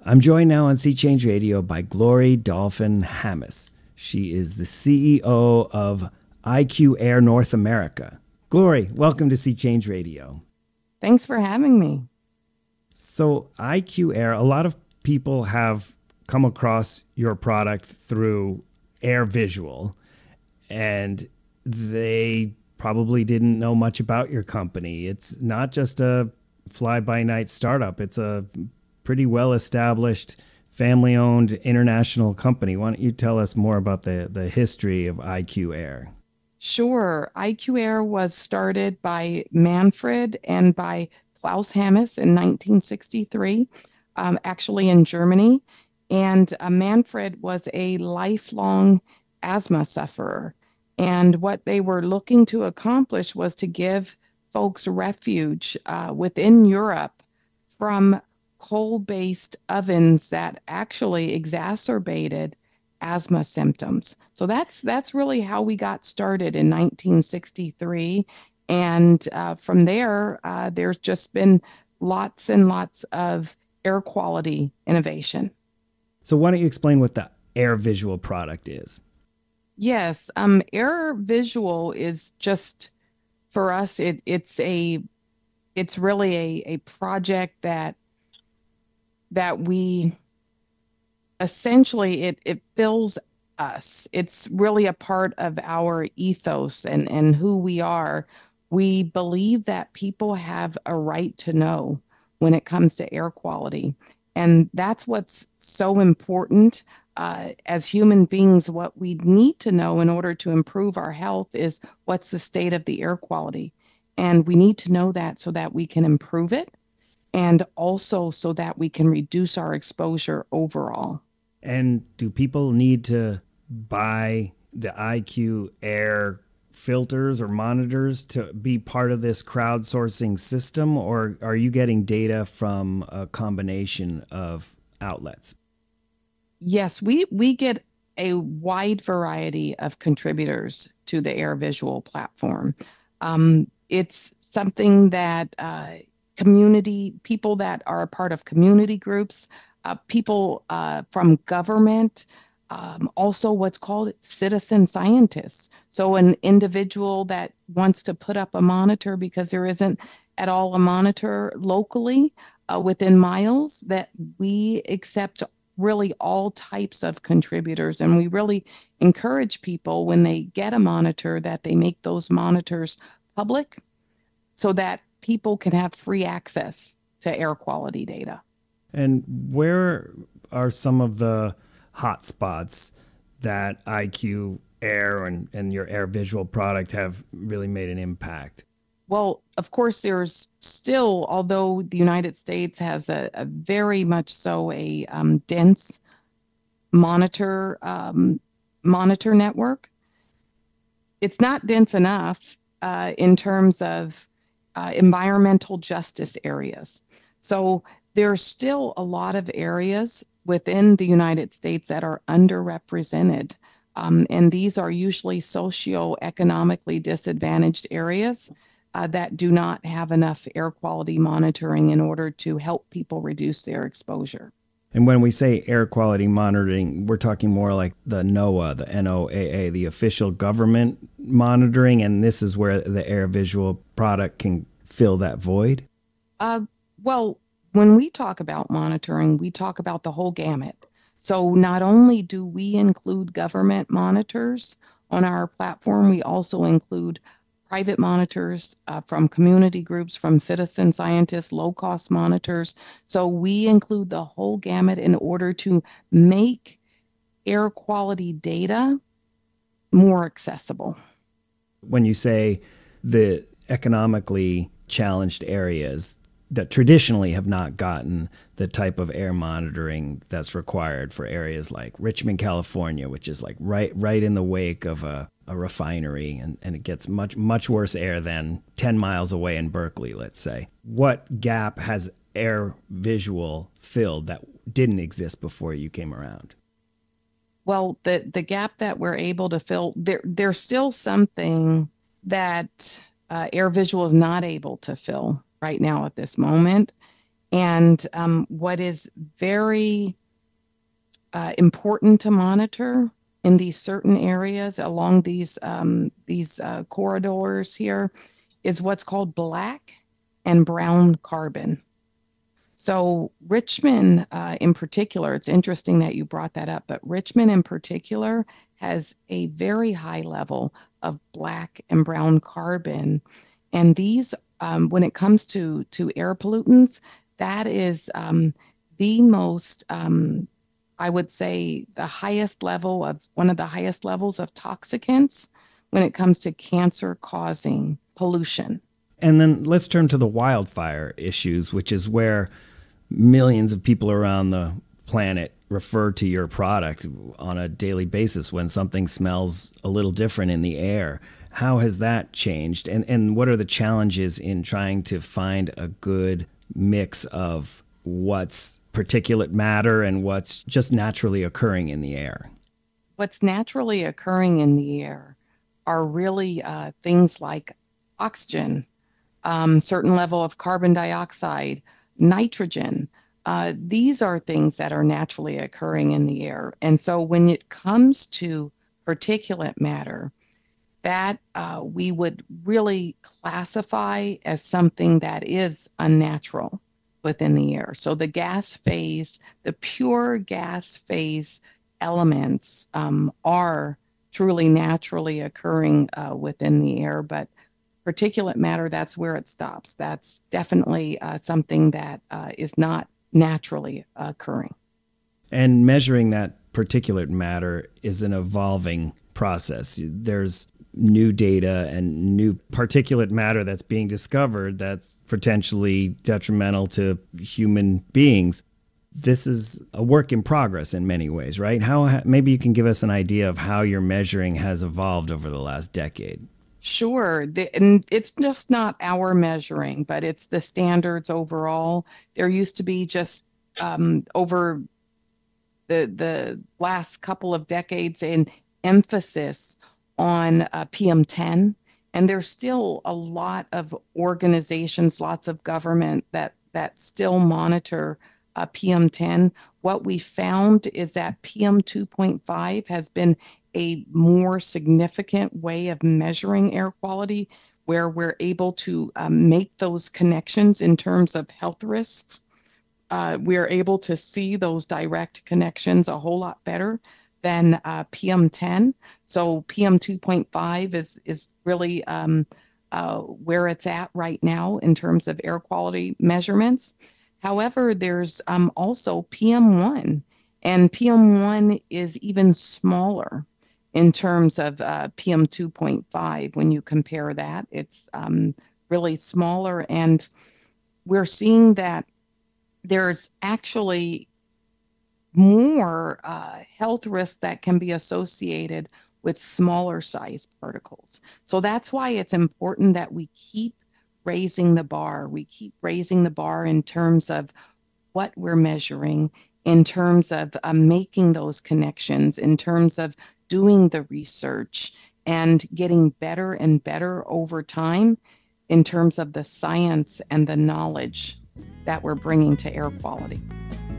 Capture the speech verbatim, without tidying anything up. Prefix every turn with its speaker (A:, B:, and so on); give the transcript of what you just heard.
A: I'm joined now on Sea Change Radio by Glory Dolphin Hammes. She is the C E O of I Q Air North America. Glory, welcome to Sea Change Radio.
B: Thanks for having me.
A: So I Q Air, a lot of people have come across your product through Air Visual, and they probably didn't know much about your company. It's not just a fly-by-night startup. It's a pretty well-established, family-owned international company. Why don't you tell us more about the, the history of I Q Air?
B: Sure. I Q Air was started by Manfred and by Klaus Hammes in nineteen sixty-three, um, actually in Germany. And uh, Manfred was a lifelong asthma sufferer. And what they were looking to accomplish was to give folks refuge uh, within Europe from coal-based ovens that actually exacerbated asthma symptoms. So that's that's really how we got started in nineteen sixty-three. And uh, from there, uh, there's just been lots and lots of air quality innovation.
A: So why don't you explain what the Air Visual product is?
B: Yes, um, Air Visual is just for us. It it's a it's really a a project that that we essentially it it fills us. It's really a part of our ethos and and who we are. We believe that people have a right to know when it comes to air quality, and that's what's so important. Uh, as human beings, what we need to know in order to improve our health is what's the state of the air quality, and we need to know that so that we can improve it, and also so that we can reduce our exposure overall.
A: And do people need to buy the I Q Air filters or monitors to be part of this crowdsourcing system, or are you getting data from a combination of outlets?
B: Yes, we we get a wide variety of contributors to the Air Visual platform. Um, it's something that uh, community people that are a part of community groups, uh, people uh, from government, um, also what's called citizen scientists. So an individual that wants to put up a monitor because there isn't at all a monitor locally uh, within miles, that we accept really all types of contributors. And we really encourage people when they get a monitor that they make those monitors public so that people can have free access to air quality data.
A: And where are some of the hot spots that I Q Air and, and your Air Visual product have really made an impact?
B: Well, of course, there's still, although the United States has a, a very much so a um, dense monitor um, monitor network, it's not dense enough uh, in terms of uh, environmental justice areas. So there's still a lot of areas within the United States that are underrepresented. Um, and these are usually socioeconomically disadvantaged areas uh, that do not have enough air quality monitoring in order to help people reduce their exposure.
A: And when we say air quality monitoring, we're talking more like the NOAA, the N O A A, the official government monitoring, and this is where the Air Visual product can fill that void?
B: Uh, well, when we talk about monitoring, we talk about the whole gamut. So not only do we include government monitors on our platform, we also include private monitors uh, from community groups, from citizen scientists, low-cost monitors. So we include the whole gamut in order to make air quality data more accessible.
A: When you say the economically challenged areas that traditionally have not gotten the type of air monitoring that's required for areas like Richmond, California, which is like right right in the wake of a, a refinery, and, and it gets much, much worse air than ten miles away in Berkeley, let's say. What gap has Air Visual filled that didn't exist before you came around?
B: Well, the the gap that we're able to fill, there there's still something that uh, Air Visual is not able to fill right now at this moment. And um, what is very uh, important to monitor in these certain areas along these um, these uh, corridors here is what's called black and brown carbon. So Richmond, uh, in particular, it's interesting that you brought that up, but Richmond in particular has a very high level of black and brown carbon. And these, um, when it comes to, to air pollutants, that is um, the most, um, I would say, the highest level of one of the highest levels of toxicants when it comes to cancer causing pollution.
A: And then let's turn to the wildfire issues, which is where millions of people around the planet refer to your product on a daily basis when something smells a little different in the air. How has that changed? And and what are the challenges in trying to find a good mix of what's particulate matter and what's just naturally occurring in the air?
B: What's naturally occurring in the air are really uh, things like oxygen, um, certain level of carbon dioxide, nitrogen. Uh, these are things that are naturally occurring in the air. And so when it comes to particulate matter, that uh, we would really classify as something that is unnatural within the air. So the gas phase, the pure gas phase elements um, are truly naturally occurring uh, within the air, but particulate matter, that's where it stops. That's definitely uh, something that uh, is not naturally occurring.
A: And measuring that particulate matter is an evolving process. There's new data and new particulate matter that's being discovered that's potentially detrimental to human beings. This is a work in progress in many ways, right? How maybe you can give us an idea of how your measuring has evolved over the last decade.
B: Sure. The, and it's just not our measuring, but it's the standards overall. There used to be just um, over the the last couple of decades an emphasis on uh, P M ten, and there's still a lot of organizations, lots of government that that still monitor uh, P M ten. What we found is that P M two point five has been a more significant way of measuring air quality, where we're able to um, make those connections in terms of health risks. Uh, we're able to see those direct connections a whole lot better than uh, P M ten. So P M two point five is is really um, uh, where it's at right now in terms of air quality measurements. However, there's um, also P M one, and P M one is even smaller in terms of uh, P M two point five. When you compare that, it's um, really smaller, and we're seeing that there's actually more uh, health risks that can be associated with smaller size particles. So that's why it's important that we keep raising the bar. We keep raising the bar in terms of what we're measuring, in terms of uh, making those connections, in terms of doing the research and getting better and better over time in terms of the science and the knowledge that we're bringing to air quality.